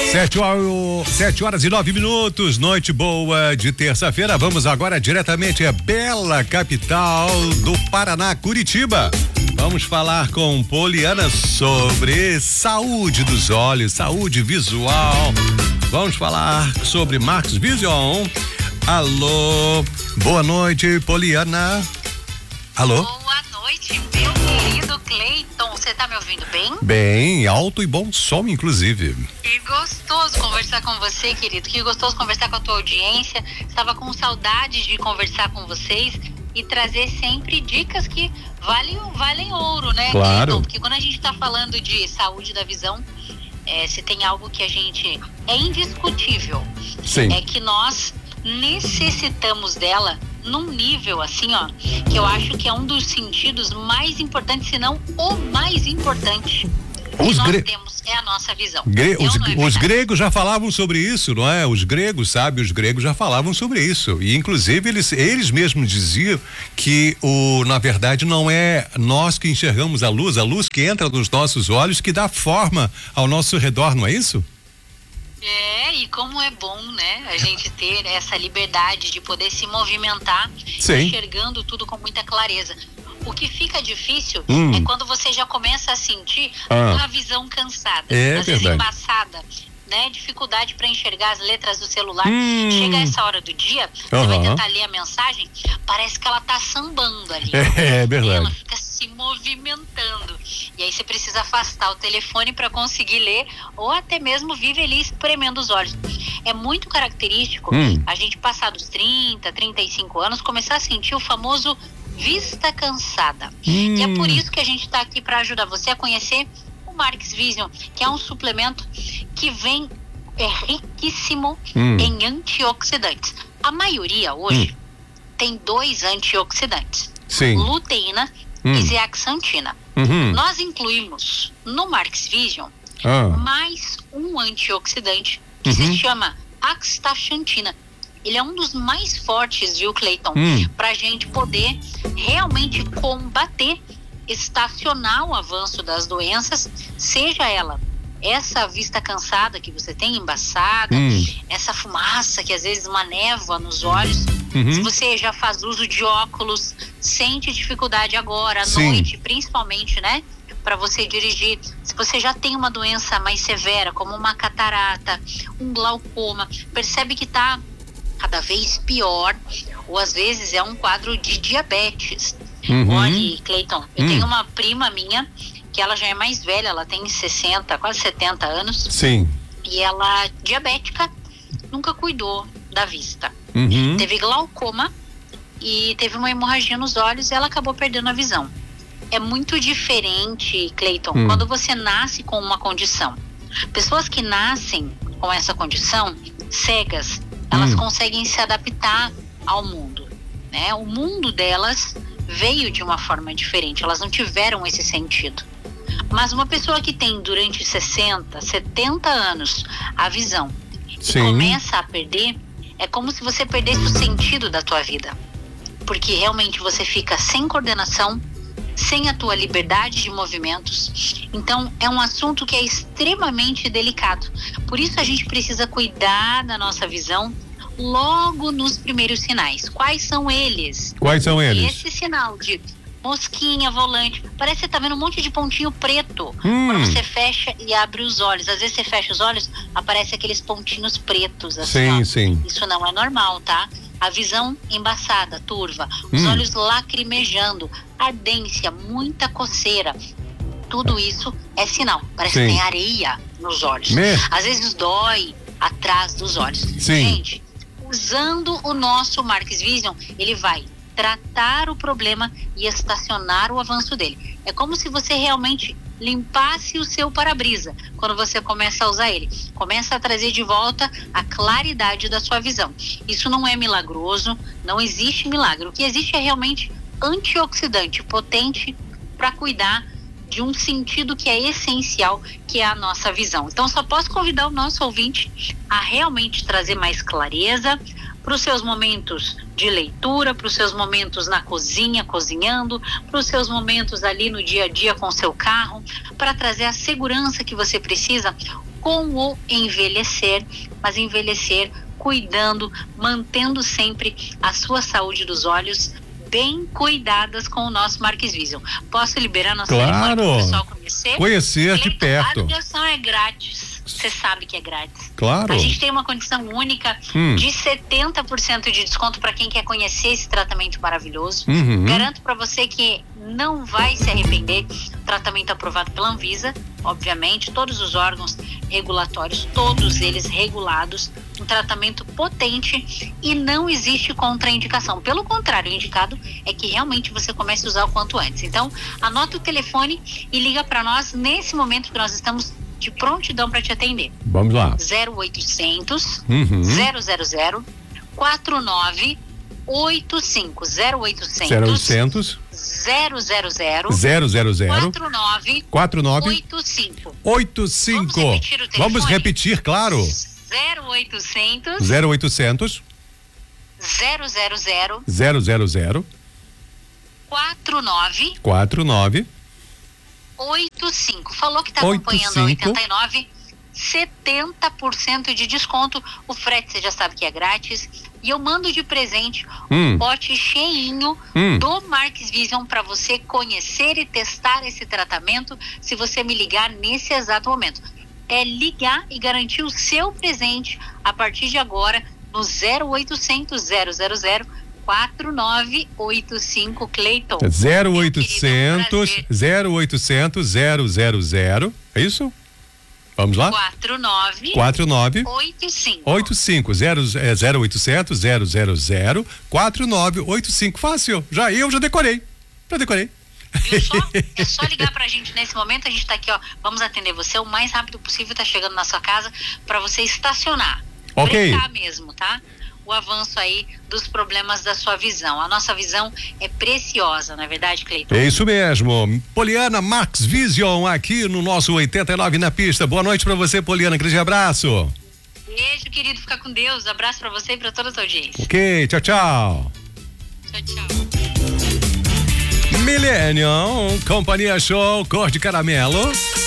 7h09, noite boa de terça-feira. Vamos agora diretamente à bela capital do Paraná, Curitiba. Vamos falar com Poliana sobre saúde dos olhos, saúde visual. Vamos falar sobre Marx Vision. Alô, boa noite, Poliana. Alô? Boa noite, meu querido Cleiton. Você tá me ouvindo bem? Bem, alto e bom som, inclusive. Que gostoso conversar com você, querido. Que gostoso conversar com a tua audiência. Estava com saudades de conversar com vocês e trazer sempre dicas que valem ouro, né, claro. Cleiton? Porque quando a gente tá falando de saúde da visão, se tem algo que a gente é indiscutível. Sim. É que nós necessitamos dela num nível assim, ó, que eu acho que é um dos sentidos mais importantes, se não o mais importante que nós temos, é a nossa visão. Os gregos já falavam sobre isso, não é? Os gregos já falavam sobre isso. E inclusive eles mesmos diziam que na verdade não é nós que enxergamos a luz que entra nos nossos olhos que dá forma ao nosso redor, não é isso? E como é bom, né, a gente ter essa liberdade de poder se movimentar, sim, enxergando tudo com muita clareza. O que fica difícil é quando você já começa a sentir a visão cansada, às vezes embaçada, né, dificuldade para enxergar as letras do celular. Chega essa hora do dia, você vai tentar ler a mensagem, parece que ela tá sambando ali. É verdade. Ela fica se movimentando. E aí você precisa afastar o telefone para conseguir ler, ou até mesmo vive ali espremendo os olhos. É muito característico a gente passar dos 30, 35 anos, começar a sentir o famoso vista cansada. E é por isso que a gente está aqui para ajudar você a conhecer o Marx Vision, que é um suplemento que vem riquíssimo em antioxidantes. A maioria hoje tem 2 antioxidantes, luteína e zeaxantina. Nós incluímos no Marx Vision mais um antioxidante que se chama astaxantina. Ele é um dos mais fortes, viu, Cleiton? Pra gente poder realmente combater, estacionar o avanço das doenças, seja ela essa vista cansada que você tem, embaçada, essa fumaça que às vezes uma névoa nos olhos. Se você já faz uso de óculos, sente dificuldade agora, à noite, principalmente, né? Para você dirigir. Se você já tem uma doença mais severa, como uma catarata, um glaucoma, percebe que tá cada vez pior, ou às vezes é um quadro de diabetes. Olha, Cleiton, eu tenho uma prima minha que ela já é mais velha, ela tem 60, quase 70 anos. Sim. E ela, diabética, nunca cuidou da vista. Teve glaucoma e teve uma hemorragia nos olhos e ela acabou perdendo a visão. É muito diferente, Cleiton, quando você nasce com uma condição. Pessoas que nascem com essa condição, cegas, elas conseguem se adaptar ao mundo, né? O mundo delas veio de uma forma diferente, elas não tiveram esse sentido. Mas uma pessoa que tem durante 60, 70 anos a visão e começa a perder, é como se você perdesse o sentido da tua vida. Porque realmente você fica sem coordenação, sem a tua liberdade de movimentos. Então é um assunto que é extremamente delicado. Por isso a gente precisa cuidar da nossa visão logo nos primeiros sinais. Quais são eles? Esse sinal de mosquinha, volante, parece que você tá vendo um monte de pontinho preto. Quando você fecha e abre os olhos, às vezes você fecha os olhos, aparece aqueles pontinhos pretos assim, sim. Isso não é normal, tá? A visão embaçada, turva, os olhos lacrimejando, ardência, muita coceira, tudo isso é sinal. Parece que tem areia nos olhos. Às vezes dói atrás dos olhos. Gente, usando o nosso Marx Vision, ele vai tratar o problema e estacionar o avanço dele. É como se você realmente limpasse o seu para-brisa quando você começa a usar ele. Começa a trazer de volta a claridade da sua visão. Isso não é milagroso, não existe milagre. O que existe é realmente antioxidante potente para cuidar de um sentido que é essencial, que é a nossa visão. Então só posso convidar o nosso ouvinte a realmente trazer mais clareza para os seus momentos de leitura, para os seus momentos na cozinha, cozinhando, para os seus momentos ali no dia a dia com o seu carro, para trazer a segurança que você precisa com o envelhecer, mas envelhecer cuidando, mantendo sempre a sua saúde dos olhos bem cuidadas com o nosso Marques Vision. Posso liberar nosso telefone para o pessoal conhecer de perto. A ligação é grátis. Você sabe que é grátis. Claro. A gente tem uma condição única de 70% de desconto para quem quer conhecer esse tratamento maravilhoso. Garanto para você que não vai se arrepender. Tratamento aprovado pela Anvisa, obviamente, todos os órgãos regulatórios, todos eles regulados, um tratamento potente e não existe contraindicação. Pelo contrário, o indicado é que realmente você comece a usar o quanto antes. Então, anota o telefone e liga para nós nesse momento que nós estamos de prontidão para te atender. Vamos lá. 0800 000 4985 0800 000 4985. Vamos repetir, claro. 0800 000 49 85. Falou que está acompanhando a 89, 70% de desconto. O frete você já sabe que é grátis. E eu mando de presente um pote cheinho do Marques Vision para você conhecer e testar esse tratamento se você me ligar nesse exato momento. É ligar e garantir o seu presente a partir de agora no 0800 000 4985, Cleiton. 0800 000, é isso? Vamos lá? 4985. 0800 000 4985. Fácil. Já decorei. Viu só? É só ligar pra gente nesse momento. A gente tá aqui, ó. Vamos atender você o mais rápido possível. Tá chegando na sua casa pra você estacionar. Ok. Brincar mesmo, tá? O avanço aí dos problemas da sua visão. A nossa visão é preciosa, não é verdade, Cleiton? É isso mesmo. Poliana Marques Vision aqui no nosso 89 na pista. Boa noite pra você, Poliana. Grande abraço. Beijo, querido. Fica com Deus. Abraço pra você e pra toda a sua audiência. Ok, tchau. Tchau. Millennium, Companhia Show, Cor de Caramelo.